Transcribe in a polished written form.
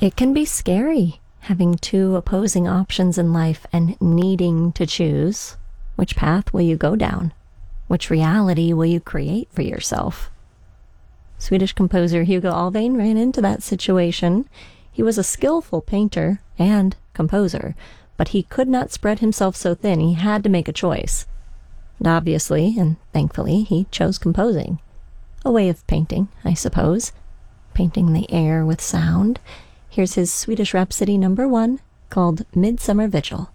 It can be scary having two opposing options in life and needing to choose. Which path will you go down? Which reality will you create for yourself? Swedish composer Hugo Alvén ran into that situation. He was a skillful painter and composer, but he could not spread himself so thin. He had to make a choice. And obviously, and thankfully, he chose composing. A way of painting, I suppose. Painting the air with sound. Here's his Swedish Rhapsody No. 1, called Midsummer Vigil.